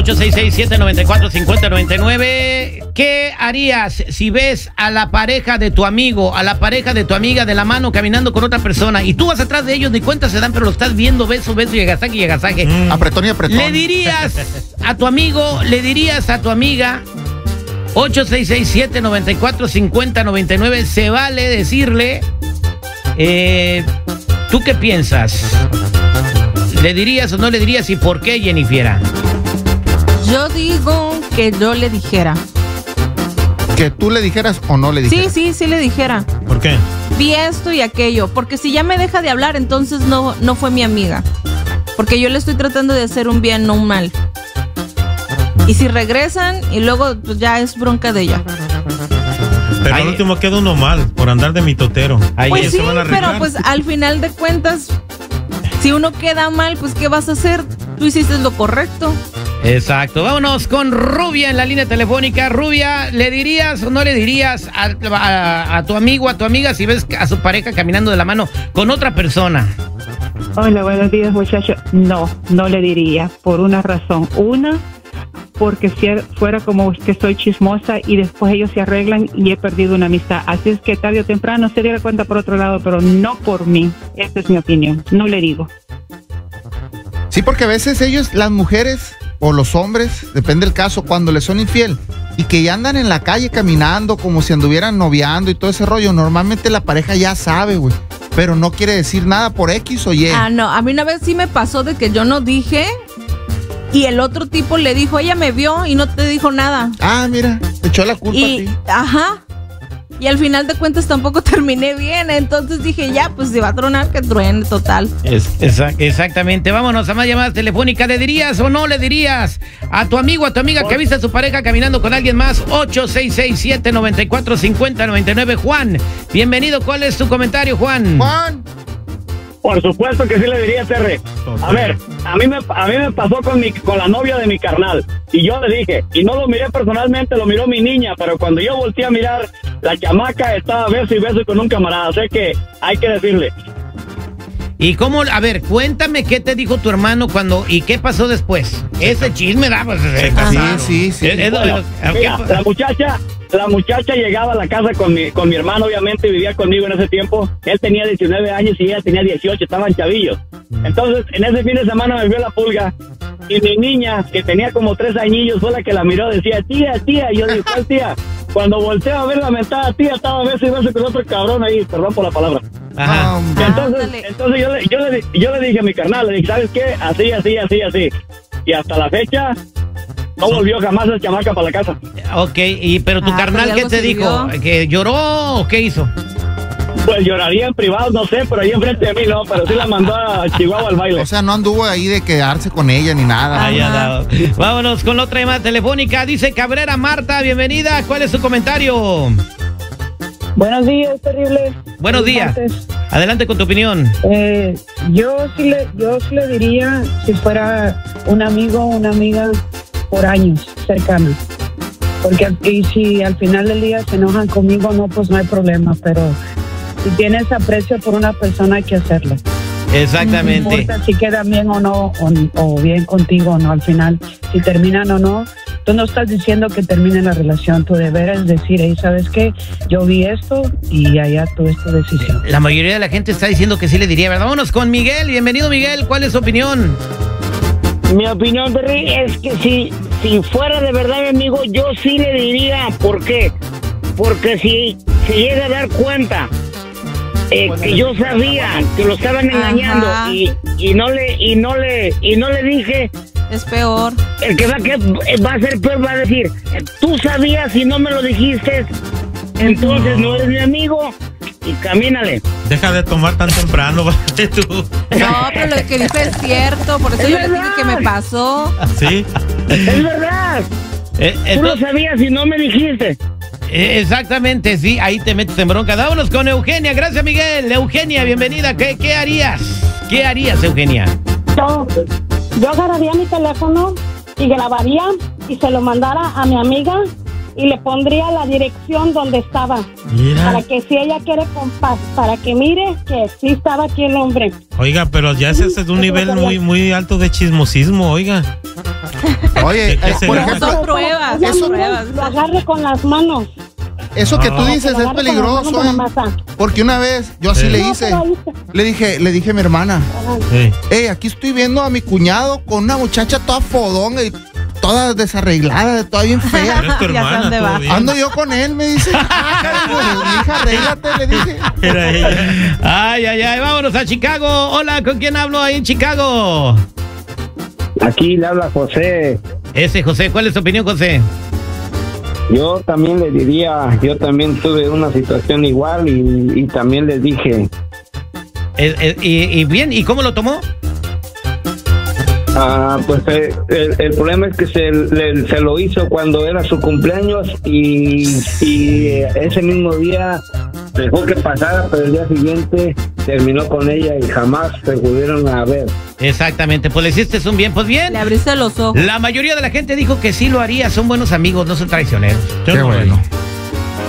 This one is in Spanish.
866-794-5099. ¿Qué harías si ves a la pareja de tu amigo, a la pareja de tu amiga de la mano caminando con otra persona y tú vas atrás de ellos, ni cuenta se dan, pero lo estás viendo, beso, y agasaje? Apretón y apretón. ¿Le dirías a tu amigo, le dirías a tu amiga? 866-794-5099. Se vale decirle. ¿Tú qué piensas? ¿Le dirías o no le dirías y por qué, Jennifer? Yo digo que yo le dijera. ¿Que tú le dijeras o no le dijeras? Sí le dijera. ¿Por qué? Vi esto y aquello. Porque si ya me deja de hablar, entonces no fue mi amiga. Porque yo le estoy tratando de hacer un bien, no un mal. Y si regresan y luego pues, ya es bronca de ella. Pero al último queda uno mal por andar de mitotero. Pues sí, pero pues al final de cuentas, si uno queda mal, pues ¿qué vas a hacer? Tú hiciste lo correcto. Exacto. Vámonos con Rubia en la línea telefónica. Rubia, ¿le dirías o no le dirías a tu amigo, a tu amiga, si ves a su pareja caminando de la mano con otra persona? Hola, buenos días, muchachos. No le diría, por una razón. Una, porque si fuera como que soy chismosa y después ellos se arreglan y he perdido una amistad. Así es que tarde o temprano se diera cuenta por otro lado, pero no por mí. Esta es mi opinión. No le digo. Sí, porque a veces ellos, las mujeres o los hombres, depende del caso, cuando les son infiel y que ya andan en la calle caminando como si anduvieran noviando y todo ese rollo, normalmente la pareja ya sabe, güey, pero no quiere decir nada por X o Y. No, a mí una vez sí me pasó de que yo no dije y el otro tipo le dijo, ella me vio y no te dijo nada. Mira, te echó la culpa a ti. Ajá. Y al final de cuentas tampoco terminé bien, entonces dije, ya, pues si va a tronar, que truene, total. Exactamente. Vámonos a más llamadas telefónicas. ¿Le dirías o no le dirías a tu amigo, a tu amiga que viste a su pareja caminando con alguien más? 866-794-5099. Juan, bienvenido. ¿Cuál es tu comentario, Juan? Juan. Por supuesto que sí le diría, Terry. A ver, a mí me pasó con la novia de mi carnal. Y yo le dije, y no lo miré personalmente, lo miró mi niña, pero cuando yo volteé a mirar, la chamaca estaba beso y beso con un camarada. O sea que hay que decirle. ¿Y cómo? A ver, cuéntame qué te dijo tu hermano y qué pasó después. Ese chisme da, pues. Sí. Bueno, mira, la muchacha llegaba a la casa con mi hermano, obviamente, vivía conmigo en ese tiempo. Él tenía 19 años y ella tenía 18, estaban chavillos. Entonces, en ese fin de semana me vio la pulga y mi niña, que tenía como 3 añillos, fue la que la miró, decía, tía. Y yo dije, ¿cuál tía? Cuando volteé a ver la mentada tía, estaba beso y beso con otro cabrón ahí, perdón por la palabra. Ajá. Entonces yo le dije a mi carnal, le dije, ¿sabes qué? Así. Y hasta la fecha no volvió jamás el chamaca para la casa. Ok, pero tu carnal, ¿qué te dijo? ¿Que lloró o qué hizo? Pues lloraría en privado, no sé, pero ahí enfrente de mí no, pero sí la mandó a Chihuahua al baile. O sea, no anduvo ahí de quedarse con ella ni nada. Vámonos con la otra llamada telefónica. Dice Cabrera Marta, bienvenida. ¿Cuál es su comentario? Buenos días, terrible. Buenos días. Adelante con tu opinión. Yo sí le diría, si fuera un amigo o una amiga por años, cercana. Porque y si al final del día se enojan conmigo, no, pues no hay problema. Pero si tienes aprecio por una persona, hay que hacerlo. Exactamente. No importa si quedan bien o no, o bien contigo o no. Al final, si terminan o no, tú no estás diciendo que termine la relación. Tú deberes decir, hey, ¿sabes qué? Yo vi esto y allá tuve esta decisión. La mayoría de la gente está diciendo que sí le diría, ¿verdad? Vámonos con Miguel. Bienvenido, Miguel. ¿Cuál es su opinión? Mi opinión, Terry, es que si fuera de verdad mi amigo, yo sí le diría. ¿Por qué? Porque si se llega a dar cuenta que yo sabía que lo estaban engañando y no le dije, es peor. El que va a ser peor va a decir, tú sabías y no me lo dijiste, entonces no eres mi amigo. Y camínale. Deja de tomar tan temprano, tú. No, pero lo que dice es cierto, por eso yo le dije que me pasó. Sí. Es verdad. Tú lo sabías y no me dijiste. Exactamente, sí, ahí te metes en bronca. Vámonos con Eugenia, gracias Miguel. Eugenia, bienvenida. ¿Qué harías? ¿Qué harías, Eugenia? Yo agarraría mi teléfono y grabaría y se lo mandara a mi amiga y le pondría la dirección donde estaba. Mira. Para que si ella quiere compás, para que mire que sí estaba aquí el hombre. Oiga, pero ya ese es un nivel muy alto de chismosismo, oiga. Oye, por ejemplo, Son pruebas, Ella son mismo pruebas. lo agarre con las manos. eso que tú dices es peligroso, porque una vez yo así le hice. Le dije a mi hermana, Sí. aquí estoy viendo a mi cuñado con una muchacha toda fodonga y toda desarreglada, toda bien fea. Eres tu Ya sé hermana, dónde todo va. bien. Ando yo con él, me dice. Hija, arréglate, le dije. Era ella. Ay, ay, ay, vámonos a Chicago. Hola, ¿con quién hablo ahí en Chicago? Aquí le habla José. Ese José, ¿cuál es tu opinión, José? Yo también le diría, yo también tuve una situación igual y también les dije, Y bien, ¿y cómo lo tomó? pues el problema es que se lo hizo cuando era su cumpleaños y ese mismo día dejó que pasara, pero el día siguiente terminó con ella y jamás se volvieron a ver. Exactamente, pues le hiciste un bien, pues bien. Le abriste los ojos. La mayoría de la gente dijo que sí lo haría, son buenos amigos, no son traicioneros. Yo Qué no lo bueno. haría.